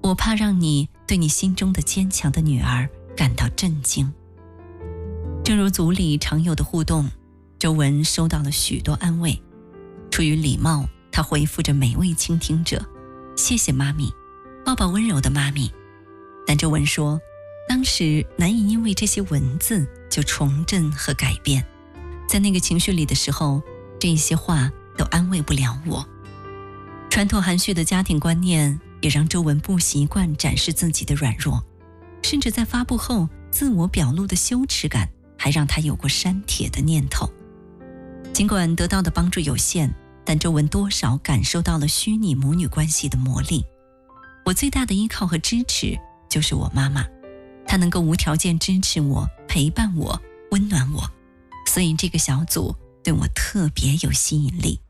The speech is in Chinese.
我怕让你对你心中的坚强的女儿感到震惊。正如组里常有的互动，周文收到了许多安慰。出于礼貌，他回复着每位倾听者，谢谢妈咪，抱抱温柔的妈咪。但周文说，当时难以因为这些文字就重振和改变，在那个情绪里的时候，这些话都安慰不了我。传统含蓄的家庭观念也让周文不习惯展示自己的软弱，甚至在发布后自我表露的羞耻感还让他有过删帖的念头。尽管得到的帮助有限，但周文多少感受到了虚拟母女关系的魔力。我最大的依靠和支持就是我妈妈，她能够无条件支持我，陪伴我，温暖我，所以这个小组对我特别有吸引力。